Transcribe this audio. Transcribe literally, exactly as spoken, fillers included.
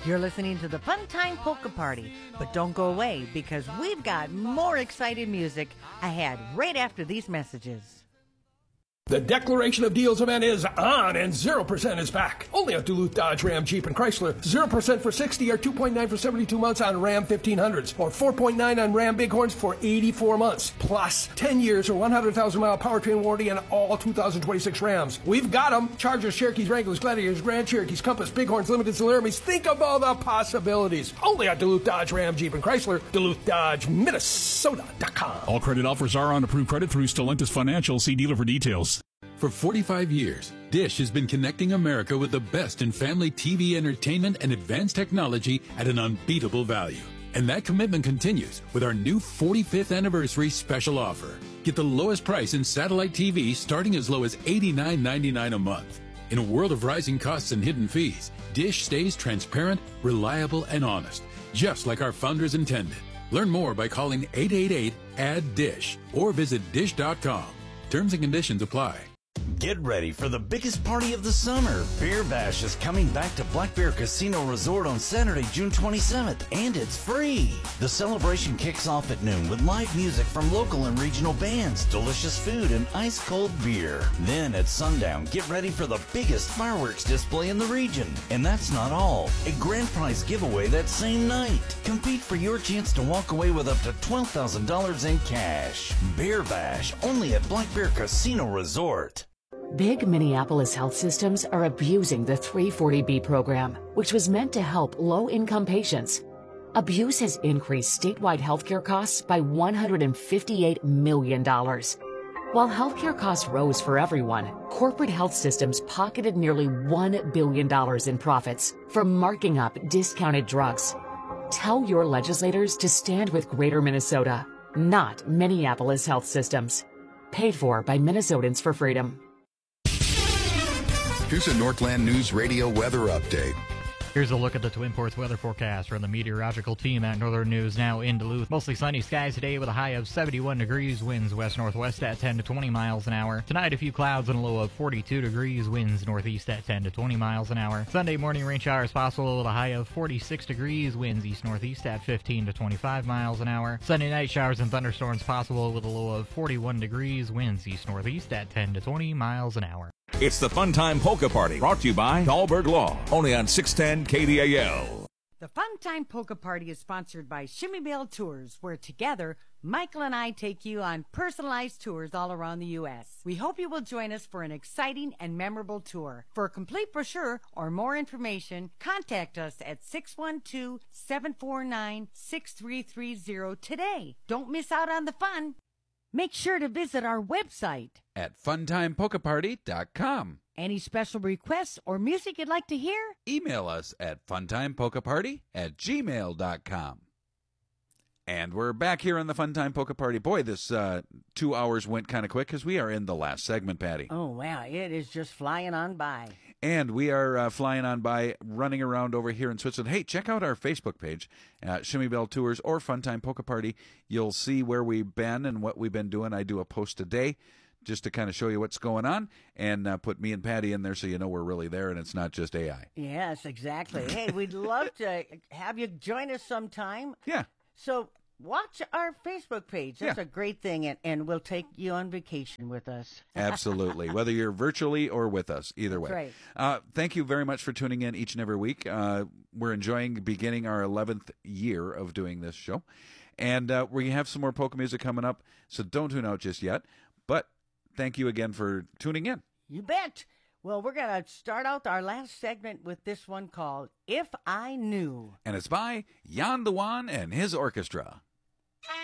You're listening to the Fun Time Polka Party, but don't go away because we've got more exciting music ahead right after these messages. The Declaration of Deals event is on, and zero percent is back. Only at Duluth Dodge, Ram, Jeep, and Chrysler. zero percent for sixty or two point nine for seventy-two months on Ram fifteen hundreds, or four point nine on Ram Bighorns for eighty-four months. Plus, ten years or one hundred thousand mile powertrain warranty on all two thousand twenty-six Rams. We've got them. Chargers, Cherokees, Wranglers, Gladiators, Grand Cherokees, Compass, Bighorns, Limited, Solarities. Think of all the possibilities. Only at Duluth Dodge, Ram, Jeep, and Chrysler. Duluth Dodge, Minnesota dot com. All credit offers are on approved credit through Stellantis Financial. See dealer for details. For forty-five years, Dish has been connecting America with the best in family T V entertainment and advanced technology at an unbeatable value. And that commitment continues with our new forty-fifth anniversary special offer. Get the lowest price in satellite T V starting as low as eighty-nine ninety-nine a month. In a world of rising costs and hidden fees, Dish stays transparent, reliable, and honest, just like our founders intended. Learn more by calling eight eight eight, A D D I S H or visit dish dot com. Terms and conditions apply. Get ready for the biggest party of the summer. Beer Bash is coming back to Black Bear Casino Resort on Saturday, June twenty-seventh, and it's free. The celebration kicks off at noon with live music from local and regional bands, delicious food, and ice-cold beer. Then at sundown, get ready for the biggest fireworks display in the region. And that's not all. A grand prize giveaway that same night. Compete for your chance to walk away with up to twelve thousand dollars in cash. Beer Bash, only at Black Bear Casino Resort. Big Minneapolis health systems are abusing the three forty B program, which was meant to help low-income patients. Abuse has increased statewide healthcare costs by one hundred fifty-eight million dollars. While healthcare costs rose for everyone, corporate health systems pocketed nearly one billion dollars in profits from marking up discounted drugs. Tell your legislators to stand with Greater Minnesota, not Minneapolis health systems. Paid for by Minnesotans for Freedom. Here's a Northland News Radio weather update. Here's a look at the Twin Ports weather forecast from the meteorological team at Northern News now in Duluth. Mostly sunny skies today with a high of seventy-one degrees, winds west-northwest at ten to twenty miles an hour. Tonight, a few clouds and a low of forty-two degrees, winds northeast at ten to twenty miles an hour. Sunday morning, rain showers possible with a high of forty-six degrees, winds east-northeast at fifteen to twenty-five miles an hour. Sunday night, showers and thunderstorms possible with a low of forty-one degrees, winds east-northeast at ten to twenty miles an hour. It's the Fun Time Polka Party, brought to you by Dahlberg Law, only on six ten K D A L. The Fun Time Polka Party is sponsored by Shimmy Bell Tours, where together, Michael and I take you on personalized tours all around the U S We hope you will join us for an exciting and memorable tour. For a complete brochure or more information, contact us at six one two, seven four nine, six three three zero today. Don't miss out on the fun. Make sure to visit our website at fun time polka party dot com. Any special requests or music you'd like to hear? Email us at fun time polka party at gmail dot com. And we're back here on the Fun Time Polka Party. Boy, this uh, two hours went kind of quick because we are in the last segment, Patty. Oh, wow. It is just flying on by. And we are uh, flying on by, running around over here in Switzerland. Hey, check out our Facebook page, uh, Shimmy Bell Tours or Fun Time Polka Party. You'll see where we've been and what we've been doing. I do a post a day just to kind of show you what's going on and uh, put me and Patty in there so you know we're really there and it's not just A I. Yes, exactly. Hey, we'd love to have you join us sometime. Yeah. So watch our Facebook page. That's Yeah. a great thing, and, and we'll take you on vacation with us. Absolutely. Whether you're virtually or with us, either way. That's right. Uh, thank you very much for tuning in each and every week. Uh, we're enjoying beginning our eleventh year of doing this show. And uh, we have some more polka music coming up, so don't tune out just yet. But thank you again for tuning in. You bet. Well, we're going to start out our last segment with this one called If I Knew. And it's by Jan the Wan and his orchestra.